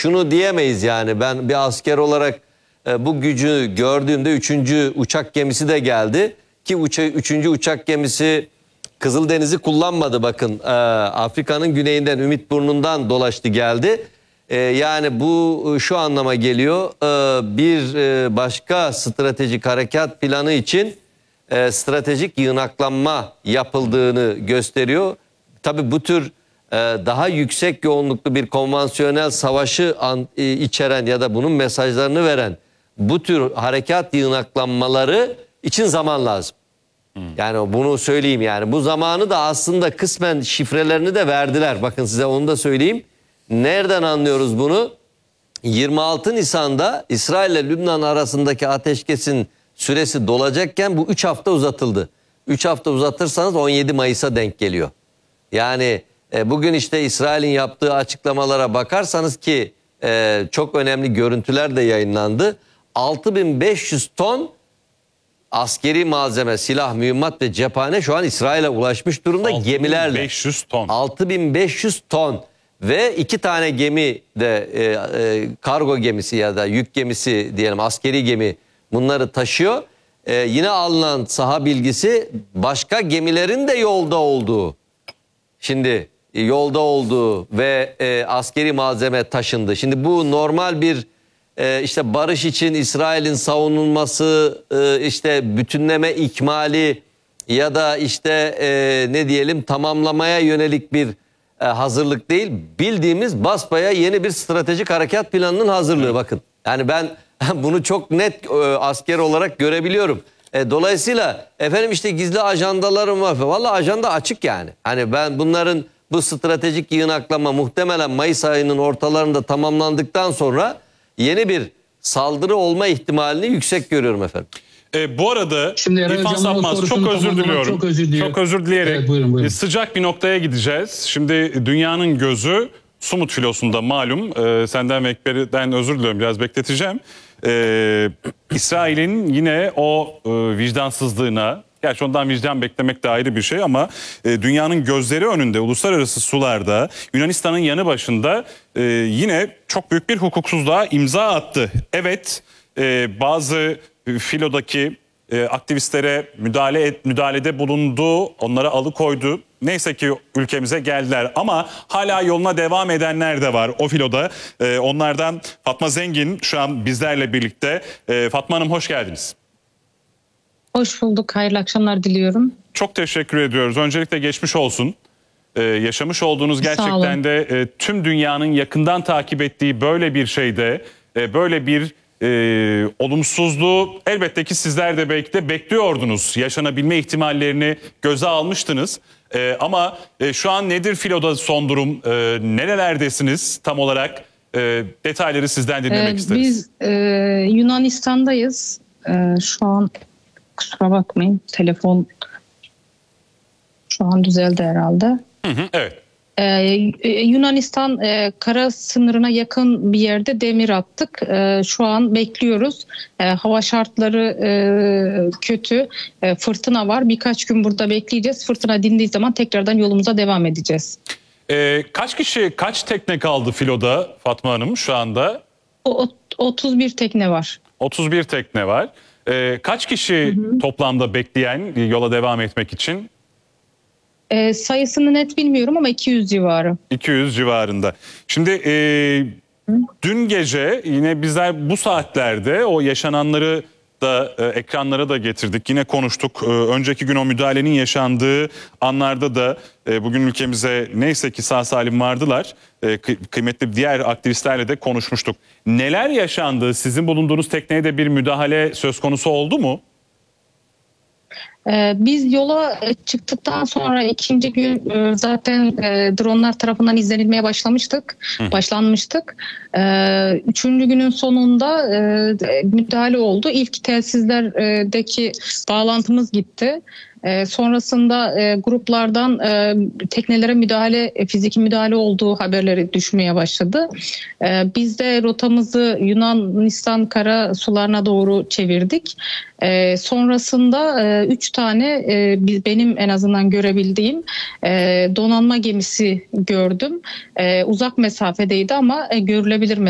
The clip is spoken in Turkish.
şunu diyemeyiz yani, ben bir asker olarak bu gücü gördüğümde 3. uçak gemisi de geldi ki 3. uçak gemisi Kızıldeniz'i kullanmadı, bakın Afrika'nın güneyinden Ümitburnu'ndan dolaştı geldi. Yani bu şu anlama geliyor, bir başka stratejik harekat planı için stratejik yığınaklanma yapıldığını gösteriyor. Tabii bu tür daha yüksek yoğunluklu bir konvansiyonel savaşı içeren ya da bunun mesajlarını veren bu tür harekat yığınaklanmaları için zaman lazım. Yani bunu söyleyeyim, yani bu zamanı da aslında kısmen şifrelerini de verdiler. Bakın size onu da söyleyeyim. Nereden anlıyoruz bunu? 26 Nisan'da İsrail ile Lübnan arasındaki ateşkesin süresi dolacakken bu 3 hafta uzatıldı. 3 hafta uzatırsanız 17 Mayıs'a denk geliyor. Yani bugün işte İsrail'in yaptığı açıklamalara bakarsanız ki çok önemli görüntüler de yayınlandı. 6500 ton askeri malzeme, silah, mühimmat ve cephane şu an İsrail'e ulaşmış durumda gemilerle. 6500 ton. 6500 ton ve 2 tane gemi de kargo gemisi ya da yük gemisi diyelim, askeri gemi bunları taşıyor. Yine alınan saha bilgisi başka gemilerin de yolda olduğu. Şimdi yolda olduğu ve askeri malzeme taşındı. Şimdi bu normal bir işte barış için İsrail'in savunulması, işte bütünleme ikmali ya da işte ne diyelim tamamlamaya yönelik bir hazırlık değil. Bildiğimiz basbaya yeni bir stratejik harekat planının hazırlığı, bakın. Yani ben bunu çok net asker olarak görebiliyorum. Dolayısıyla efendim işte gizli ajandalarım var. Vallahi ajanda açık yani. Hani ben bunların bu stratejik yığınaklama muhtemelen Mayıs ayının ortalarında tamamlandıktan sonra yeni bir saldırı olma ihtimalini yüksek görüyorum efendim. Bu arada İrfan Sapmaz, çok özür diliyorum. Çok özür dileyerek evet, buyurun. Sıcak bir noktaya gideceğiz. Şimdi dünyanın gözü Sumut filosunda malum. Senden ve Ekber'den özür diliyorum, biraz bekleteceğim. İsrail'in yine o vicdansızlığına, gerçi ondan vicdan beklemek de ayrı bir şey ama dünyanın gözleri önünde uluslararası sularda Yunanistan'ın yanı başında yine çok büyük bir hukuksuzluğa imza attı. Evet, bazı filodaki aktivistlere müdahalede bulundu, onlara alıkoydu. Neyse ki ülkemize geldiler ama hala yoluna devam edenler de var o filoda. Onlardan Fatma Zengin şu an bizlerle birlikte. Fatma Hanım, hoş geldiniz. Hoş bulduk. Hayırlı akşamlar diliyorum. Çok teşekkür ediyoruz. Öncelikle geçmiş olsun. Yaşamış olduğunuz gerçekten de tüm dünyanın yakından takip ettiği böyle bir şeyde, böyle bir olumsuzluğu elbette ki sizler de belki de bekliyordunuz. Yaşanabilme ihtimallerini göze almıştınız. Ama şu an nedir filoda son durum? Nerelerdesiniz tam olarak? Detayları sizden dinlemek isteriz. Biz Yunanistan'dayız. Şu an kusura bakmayın, telefon şu an düzeldi herhalde. Evet. Yunanistan kara sınırına yakın bir yerde demir attık. Şu an bekliyoruz. Hava şartları kötü. Fırtına var. Birkaç gün burada bekleyeceğiz. Fırtına dindiği zaman tekrardan yolumuza devam edeceğiz. Kaç tekne kaldı filoda Fatma Hanım şu anda? 31 tekne var. 31 tekne var. Kaç kişi toplamda bekleyen yola devam etmek için? Sayısını net bilmiyorum ama 200 civarı. 200 civarında. Şimdi dün gece yine bizler bu saatlerde o yaşananları da ekranlara da getirdik. Yine konuştuk. Önceki gün o müdahalenin yaşandığı anlarda da bugün ülkemize neyse ki sağ salim vardılar. Kıymetli diğer aktivistlerle de konuşmuştuk. Neler yaşandı? Sizin bulunduğunuz tekneye de bir müdahale söz konusu oldu mu? Biz yola çıktıktan sonra ikinci gün zaten dronlar tarafından izlenilmeye başlanmıştık. Üçüncü günün sonunda müdahale oldu. İlk telsizlerdeki bağlantımız gitti. Sonrasında gruplardan teknelere fiziki müdahale olduğu haberleri düşmeye başladı. Biz de rotamızı Yunanistan kara sularına doğru çevirdik. Sonrasında 3 tane benim en azından görebildiğim donanma gemisi gördüm. Uzak mesafedeydi ama görülebilir